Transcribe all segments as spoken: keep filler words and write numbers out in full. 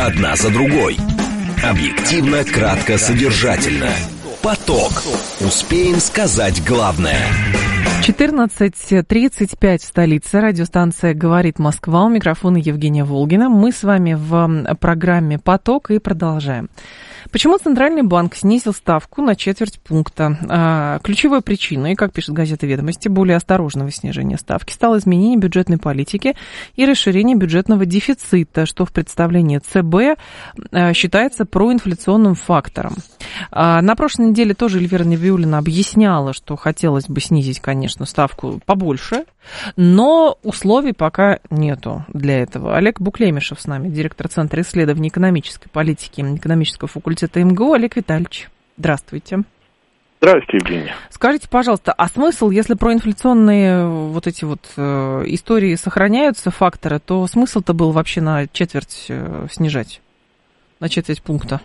одна за другой. Объективно, кратко, содержательно. Поток. Успеем сказать главное. четырнадцать тридцать пять в столице. Радиостанция «Говорит Москва». У микрофона Евгения Волгина. Мы с вами в программе «Поток» и продолжаем. Почему Центральный банк снизил ставку на четверть пункта? Ключевой причиной, как пишет газета «Ведомости», более осторожного снижения ставки стало изменение бюджетной политики и расширение бюджетного дефицита, что в представлении ЦБ считается проинфляционным фактором. На прошлой неделе тоже Эльвира Набиуллина объясняла, что хотелось бы снизить, конечно, ставку побольше, но условий пока нету для этого. Олег Буклемишев с нами, директор Центра исследований экономической политики экономического факультета эм гэ у. Олег Витальевич, здравствуйте. Здравствуйте, Евгения. Скажите, пожалуйста, а смысл, если проинфляционные вот эти вот э, истории сохраняются, факторы, то смысл-то был вообще на четверть э, снижать, на четверть пункта?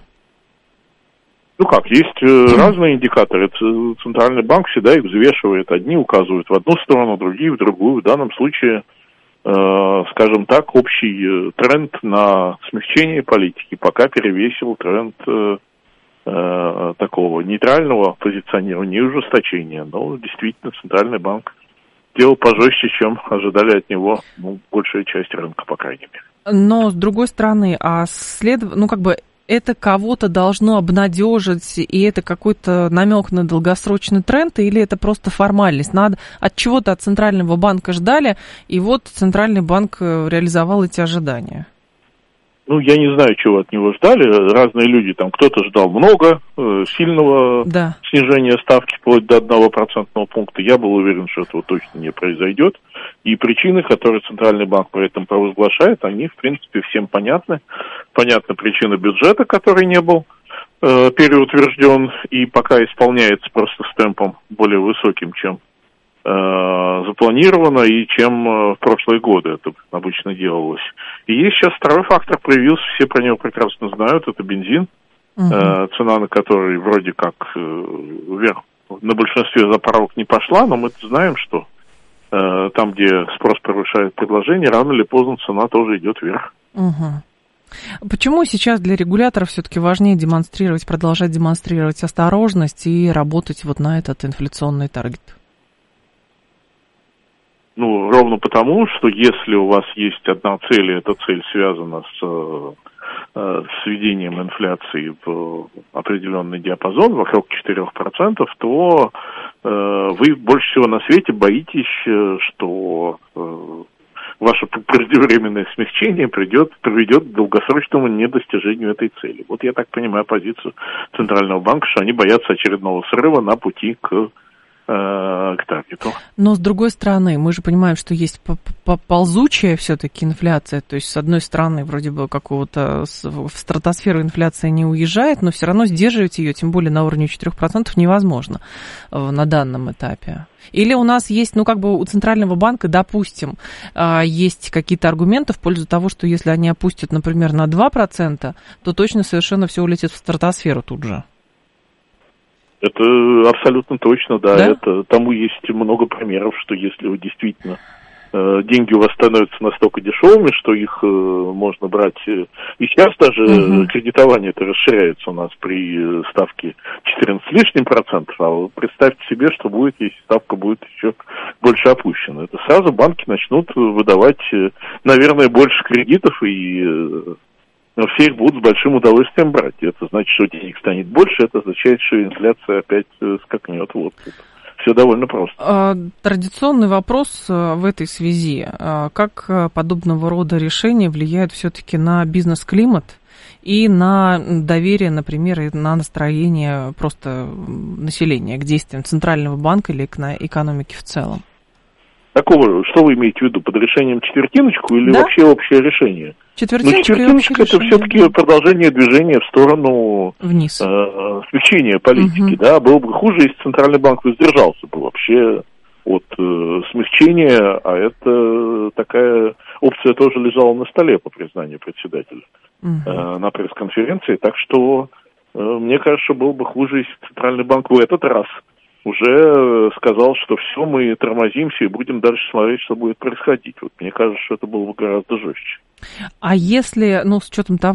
Ну как, есть э, разные индикаторы. Центральный банк всегда их взвешивает. Одни указывают в одну сторону, другие в другую. В данном случае, э, скажем так, общий тренд на смягчение политики пока перевесил тренд э, э, такого нейтрального позиционирования и ужесточения. Но действительно Центральный банк делал пожестче, чем ожидали от него, ну, большая часть рынка, по крайней мере. Но, с другой стороны, а след... ну как бы это кого-то должно обнадежить, и это какой-то намек на долгосрочный тренд, или это просто формальность? Надо от чего-то от Центрального банка ждали, и вот Центральный банк реализовал эти ожидания. Ну, я не знаю, чего от него ждали. Разные люди, там, кто-то ждал много, э, сильного да. снижения ставки вплоть до одного процентного пункта. Я был уверен, что этого точно не произойдет. И причины, которые Центральный банк при этом провозглашает, они, в принципе, всем понятны. Понятна причина бюджета, который не был э, переутвержден и пока исполняется просто с темпом более высоким, чем запланировано и чем в прошлые годы это обычно делалось. И есть сейчас второй фактор, проявился, все про него прекрасно знают, это бензин, uh-huh. цена на который вроде как вверх на большинстве за порог не пошла, но мы знаем, что там, где спрос превышает предложение, рано или поздно цена тоже идет вверх. Uh-huh. Почему сейчас для регуляторов все-таки важнее демонстрировать, продолжать демонстрировать осторожность и работать вот на этот инфляционный таргет? Ну, ровно потому, что если у вас есть одна цель, и эта цель связана с э, сведением инфляции в определенный диапазон, вокруг четыре процента, то э, вы больше всего на свете боитесь, что э, ваше преждевременное смягчение придет, приведет к долгосрочному недостижению этой цели. Вот я так понимаю позицию Центрального банка, что они боятся очередного срыва на пути к к таргету. Но с другой стороны, мы же понимаем, что есть ползучая все-таки инфляция, то есть с одной стороны вроде бы какого-то в стратосферу инфляция не уезжает, но все равно сдерживать ее, тем более на уровне четыре процента, невозможно на данном этапе. Или у нас есть, ну как бы у Центрального банка, допустим, есть какие-то аргументы в пользу того, что если они опустят, например, на два процента, то точно совершенно все улетит в стратосферу тут же. Это абсолютно точно, да. да. Это, тому есть много примеров, что если вы действительно э, деньги у вас становятся настолько дешевыми, что их э, можно брать. Э, и сейчас даже uh-huh. кредитование это расширяется у нас при ставке четырнадцать с лишним процентов. А вы представьте себе, что будет, если ставка будет еще больше опущена. Это сразу банки начнут выдавать, э, наверное, больше кредитов и... Э, но все их будут с большим удовольствием брать. Это значит, что денег станет больше, это означает, что инфляция опять скакнет. Вот. Все довольно просто. Традиционный вопрос в этой связи. Как подобного рода решения влияют все-таки на бизнес-климат и на доверие, например, и на настроение просто населения к действиям Центрального банка или к экономике в целом? Такого, что вы имеете в виду, под решением четвертиночку или да? вообще общее решение? Четвертиночка, ну, четвертиночка это все-таки продолжение движения в сторону вниз. Э, смягчения политики. Угу. Да? Было бы хуже, если Центральный банк воздержался бы вообще от э, смягчения, а это такая опция тоже лежала на столе, по признанию председателя, угу. э, на пресс-конференции. Так что э, мне кажется, что было бы хуже, если Центральный банк в этот раз уже сказал, что все, мы тормозимся и будем дальше смотреть, что будет происходить. Вот мне кажется, что это было бы гораздо жестче. А если, ну, с учетом того,